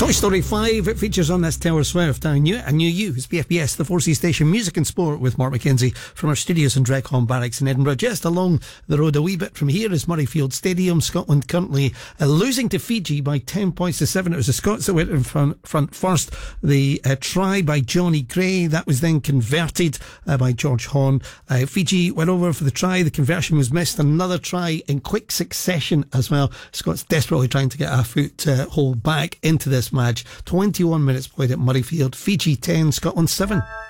Toy Story 5, it features on this Taylor Swift. I Knew You. It's BFBS, the 4C station, music and sport with Mark McKenzie from our studios in Dreghorn Barracks in Edinburgh. Just along the road a wee bit from here is Murrayfield Stadium. Scotland currently losing to Fiji by 10 points to 7. It was the Scots that went in front first. The try by Johnny Gray, that was then converted by George Horn. Fiji went over for the try. The conversion was missed. Another try in quick succession as well. Scots desperately trying to get a foothold back into this match. 21 minutes played at Murrayfield. Fiji 10, Scotland 7.